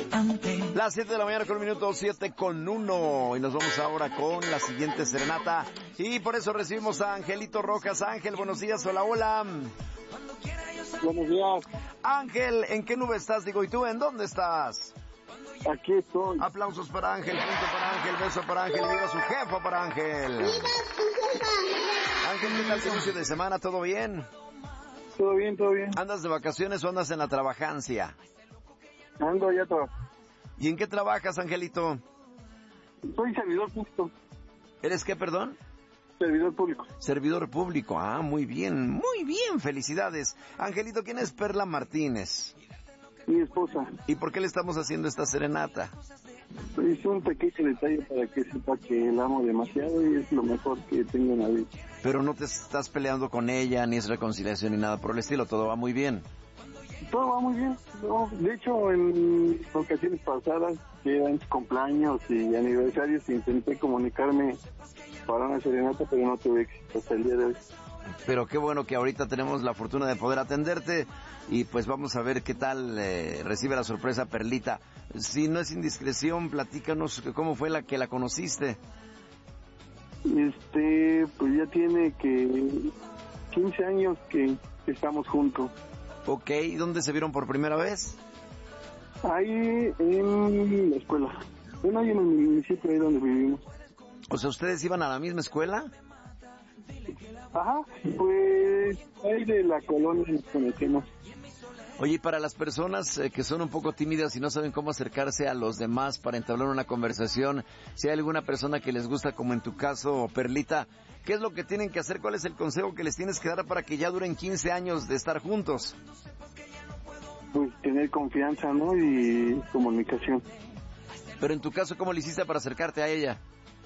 Las 7 de la mañana con 1:07 y nos vamos ahora con la siguiente serenata y por eso recibimos a Angelito Rojas. Ángel, buenos días, hola, hola. Buenos días. Ángel, ¿en qué nube estás? Digo, ¿y tú en dónde estás? Aquí estoy. Aplausos para Ángel, punto para Ángel, beso para Ángel, viva su jefa para Ángel. ¡Viva su jefa! Ángel, ¿qué tal tu inicio de semana? ¿Todo bien? Todo bien, todo bien. ¿Andas de vacaciones o andas en la trabajancia? Ando ya todo. ¿Y en qué trabajas, Angelito? Soy servidor público. ¿Eres qué, perdón? Servidor público. Servidor público. Ah, muy bien, felicidades. Angelito, ¿quién es Perla Martínez? Mi esposa. ¿Y por qué le estamos haciendo esta serenata? Hice un pequeño detalle para que sepa que la amo demasiado y es lo mejor que tengo en la vida. Pero no te estás peleando con ella, ni es reconciliación, ni nada por el estilo, todo va muy bien. Todo va muy bien. No, de hecho, en ocasiones pasadas, que eran cumpleaños y aniversarios, intenté comunicarme para una serenata, pero no tuve éxito hasta el día de hoy. Pero qué bueno que ahorita tenemos la fortuna de poder atenderte y pues vamos a ver qué tal recibe la sorpresa Perlita. Si no es indiscreción, platícanos cómo fue la que la conociste. Pues ya tiene que 15 años que estamos juntos. Ok, ¿y dónde se vieron por primera vez? Ahí en la escuela. Bueno, ahí en el municipio ahí donde vivimos. O sea, ¿ustedes iban a la misma escuela? Ajá, pues ahí de la colonia nos conocemos. Oye, y para las personas que son un poco tímidas y no saben cómo acercarse a los demás para entablar una conversación, si hay alguna persona que les gusta, como en tu caso, Perlita, ¿qué es lo que tienen que hacer? ¿Cuál es el consejo que les tienes que dar para que ya duren 15 años de estar juntos? Pues tener confianza, ¿no? Y comunicación. Pero en tu caso, ¿cómo le hiciste para acercarte a ella?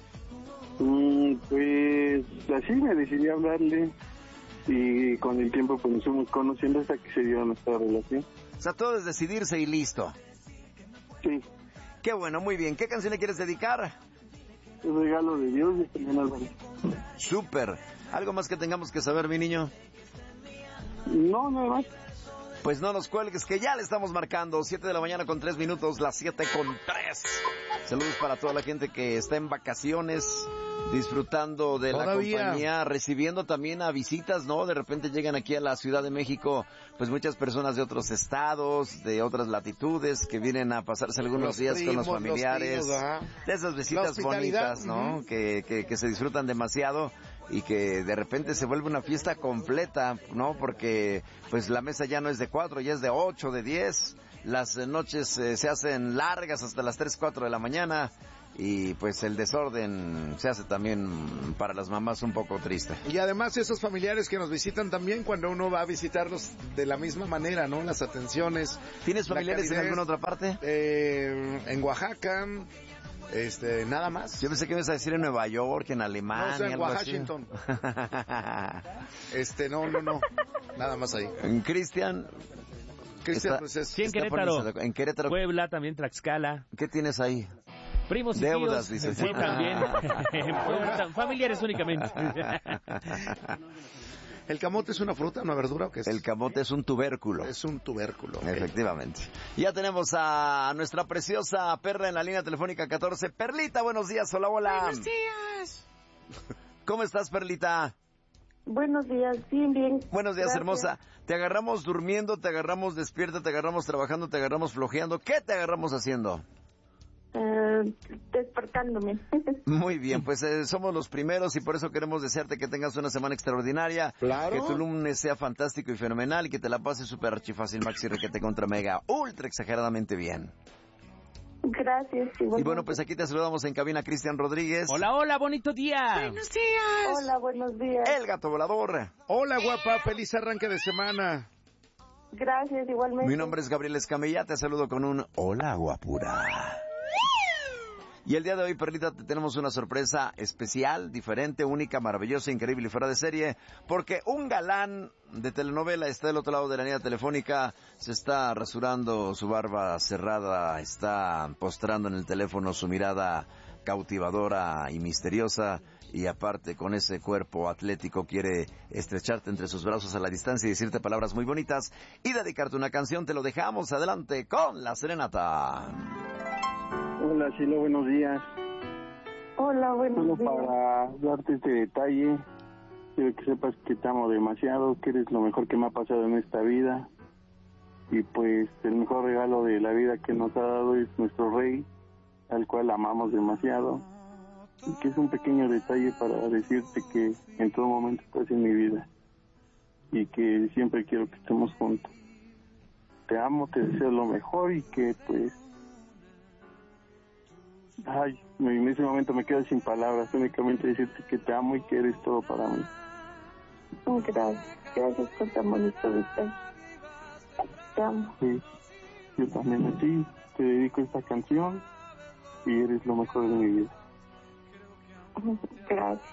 Pues así me decidí a hablarle y con el tiempo pues nos fuimos conociendo hasta que se dio nuestra relación. O sea, todo es decidirse y listo. Sí. Qué bueno, muy bien. ¿Qué canción le quieres dedicar? El regalo de Dios de Julián Álvarez. Súper. ¿Algo más que tengamos que saber, mi niño? No, nada más. Pues no nos cuelgues, que ya le estamos marcando. 7 de la mañana con 3 minutos, las 7:03. Saludos para toda la gente que está en vacaciones, disfrutando de la compañía, recibiendo también a visitas, ¿no? De repente llegan aquí a la Ciudad de México, pues muchas personas de otros estados, de otras latitudes, que vienen a pasarse algunos días con los familiares. De esas visitas bonitas, ¿no? Que se disfrutan demasiado y que de repente se vuelve una fiesta completa, ¿no? Porque pues la mesa ya no es de 4, ya es de 8, de 10. Las noches se hacen largas hasta las 3, 4 de la mañana. Y pues el desorden se hace también para las mamás un poco triste. Y además esos familiares que nos visitan también cuando uno va a visitarlos de la misma manera, ¿no? Las atenciones. ¿Tienes familiares en alguna otra parte? En Oaxaca, nada más. Yo pensé que ibas a decir en Nueva York, en Alemania. No, o sea, en Washington. No. Nada más ahí. En Cristian, pues es... Sí, en Querétaro. En Querétaro. Puebla, también Tlaxcala. ¿Qué tienes ahí? Primos y deudas, tíos. dices. Sí, también. Familiares únicamente. ¿El camote es una fruta, una verdura o qué es? El camote es un tubérculo. Es un tubérculo. Okay. Efectivamente. Ya tenemos a nuestra preciosa perra en la línea telefónica 14. Perlita, buenos días. Hola, hola. Buenos días. ¿Cómo estás, Perlita? Buenos días, bien. Buenos días, Gracias. hermosa. ¿Te agarramos durmiendo, te agarramos despierta, te agarramos trabajando, te agarramos flojeando? ¿Qué te agarramos haciendo? Despertándome. Muy bien, pues somos los primeros y por eso queremos desearte que tengas una semana extraordinaria. Claro. Que tu lunes sea fantástico y fenomenal y que te la pases súper archifácil, maxi requete contra mega, ultra exageradamente bien. Gracias. Y bueno, pues aquí te saludamos en cabina Cristian Rodríguez. Hola, hola, bonito día. Buenos días. Hola, buenos días. El gato volador. Hola, guapa, feliz arranque de semana. Gracias, igualmente. Mi nombre es Gabriel Escamilla, te saludo con un hola, guapura. Y el día de hoy, Perlita, te tenemos una sorpresa especial, diferente, única, maravillosa, increíble y fuera de serie, porque un galán de telenovela está del otro lado de la línea telefónica, se está rasurando su barba cerrada, está postrando en el teléfono su mirada cautivadora y misteriosa, y aparte con ese cuerpo atlético quiere estrecharte entre sus brazos a la distancia y decirte palabras muy bonitas y dedicarte una canción. Te lo dejamos. Adelante con la serenata. Hola, Chilo, buenos días. Hola, buenos días. Solo para darte este detalle, quiero que sepas que te amo demasiado, que eres lo mejor que me ha pasado en esta vida. Y pues el mejor regalo de la vida que nos ha dado es nuestro rey, al cual amamos demasiado. Y que es un pequeño detalle para decirte que en todo momento estás en mi vida. Y que siempre quiero que estemos juntos. Te amo, te deseo lo mejor y que pues... Ay, en ese momento me quedo sin palabras, únicamente decirte que te amo y que eres todo para mí. Gracias por tan bonito detalle. Te amo. Sí, yo también a ti te dedico esta canción y eres lo mejor de mi vida. Gracias.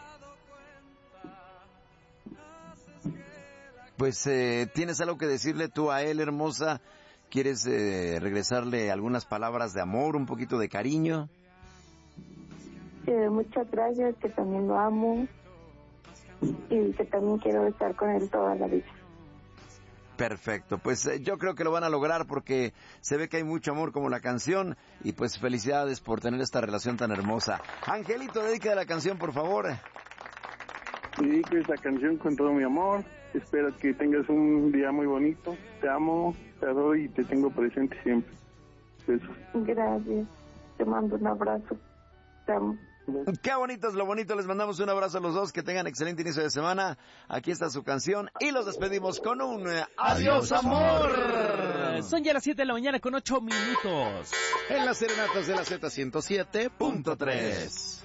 Pues, ¿tienes algo que decirle tú a él, hermosa? ¿Quieres regresarle algunas palabras de amor, un poquito de cariño? Muchas gracias, que también lo amo y que también quiero estar con él toda la vida. Perfecto, pues yo creo que lo van a lograr porque se ve que hay mucho amor como la canción y pues felicidades por tener esta relación tan hermosa. Angelito, dedica la canción, por favor. Dedico esta canción con todo mi amor, espero que tengas un día muy bonito, te amo, te adoro y te tengo presente siempre. Besos. Gracias, te mando un abrazo, te amo. Qué bonito es lo bonito, les mandamos un abrazo a los dos, que tengan excelente inicio de semana. Aquí está su canción y los despedimos con un adiós amor. Son ya las 7 de la mañana con 8 minutos. En las serenatas de la Z107.3.